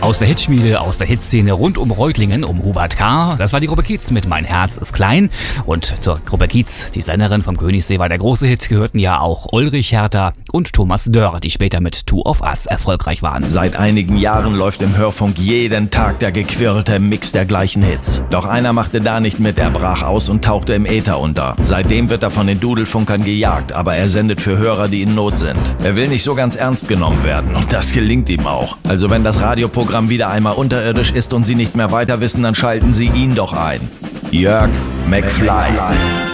Aus der Hitschmiede, aus der Hitszene rund um Reutlingen, um Hubert K. Das war die Gruppe Kiez mit Mein Herz ist klein. Und zur Gruppe Kiez, die Sängerin vom Königssee war der große Hit, gehörten ja auch Ulrich Hertha und Thomas Dörr, die später mit Two of Us erfolgreich waren. Seit einigen Jahren läuft im Hörfunk jeden Tag der gequirlte Mix der gleichen Hits. Doch einer machte da nicht mit, er brach aus und tauchte im Äther unter. Seitdem wird er von den Dudelfunkern gejagt, aber er sendet für Hörer, die in Not sind. Er will nicht so ganz ernst genommen werden und das gelingt ihm auch. Also wenn das Radioprogramm wieder einmal unterirdisch ist und Sie nicht mehr weiter wissen, dann schalten Sie ihn doch ein. Jörg McFly.